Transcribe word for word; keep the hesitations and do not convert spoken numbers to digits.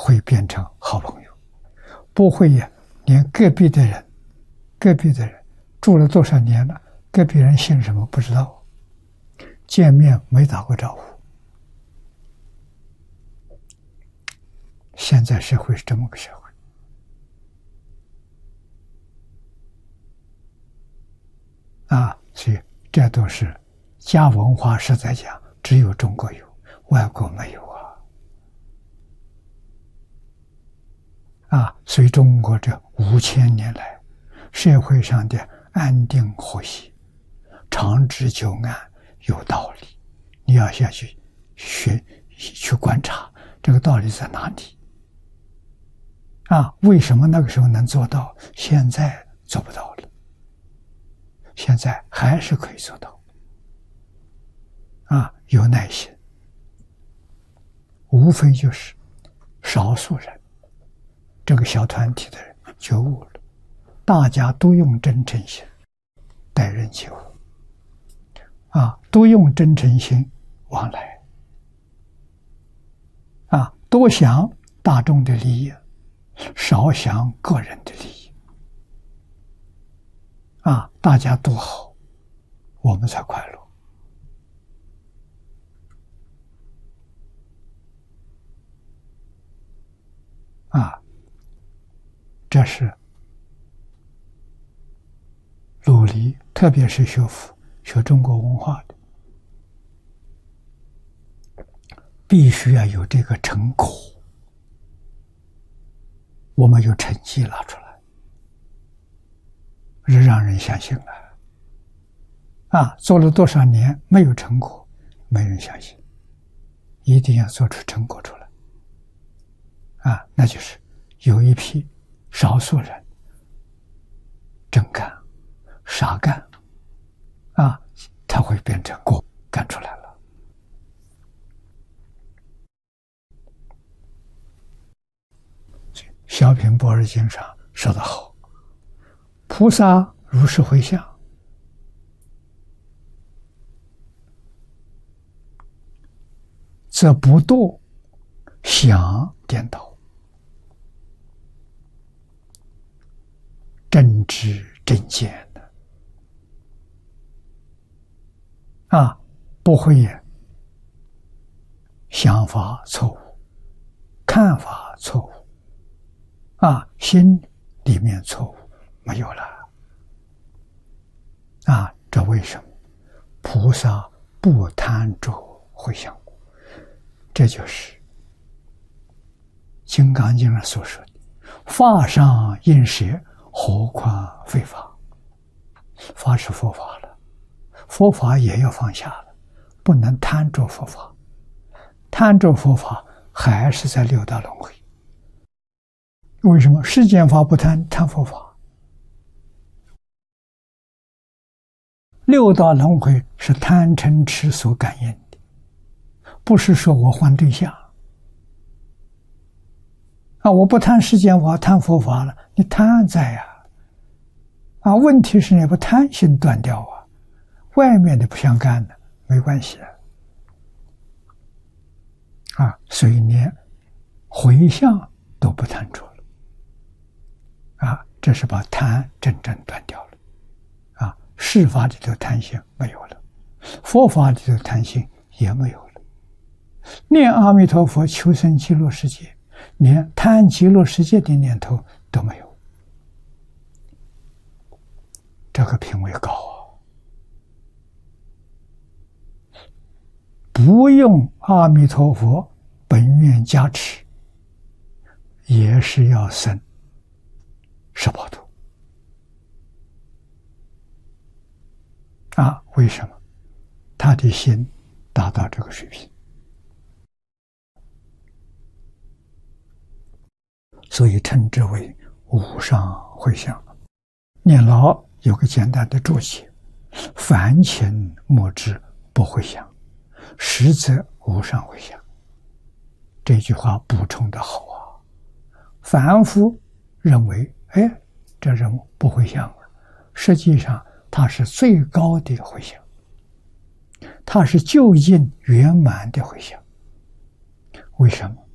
会变成好朋友，不会呀，连隔壁的人，隔壁的人住了多少年了，隔壁人姓什么不知道，见面没打过招呼。现在社会是这么个社会。啊，所以这都是家文化史在讲，只有中国有，外国没有啊。啊，所以中国这五千年来，社会上的安定和谐、长治久安有道理。你要下去学去观察这个道理在哪里。啊，为什么那个时候能做到，现在做不到了？现在还是可以做到。啊，有耐心，无非就是少数人，这个小团体的人觉悟了，大家都用真诚心待人接物，啊，都用真诚心往来，啊，多想大众的利益，少想个人的利益，啊，大家都好，我们才快乐。啊，这是努力，特别是学佛、学中国文化的，必须要有这个成果，我们有成绩拿出来，是让人相信了。啊，做了多少年没有成果，没人相信，一定要做出成果出来。啊，那就是有一批少数人真干、傻干，啊，他会变成果干出来了。小品般若经上说得好：“菩萨如是回向，则不堕想颠倒。”真知真见的啊，不会想法错误，看法错误，啊，心里面错误没有了。啊，这为什么？菩萨不贪着回向，这就是《金刚经》上所说的“法上应舍，何况非法”。法是佛法了，佛法也要放下了，不能贪着佛法，贪着佛法还是在六道轮回。为什么世间法不贪，贪佛法？六道轮回是贪嗔痴所感应的，不是说我换对象啊！我不贪世间法，贪佛法了，你贪在呀！啊，问题是你不贪心断掉啊，外面的不相干的没关系啊！啊，所以连回向都不贪着了，啊，这是把贪真正断掉了，啊，世法里头贪心没有了，佛法里头贪心也没有了，念阿弥陀佛求生极乐世界，连贪极乐世界的念头都没有，这个品位高啊！不用阿弥陀佛本愿加持，也是要生十八度啊！为什么？他的心达到这个水平，所以称之为无上回向。念老有个简单的注解：凡情莫知不回向，实则无上回向。这句话补充的好啊！凡夫认为，哎，这人不回向了，实际上他是最高的回向，他是究竟圆满的回向。为什么？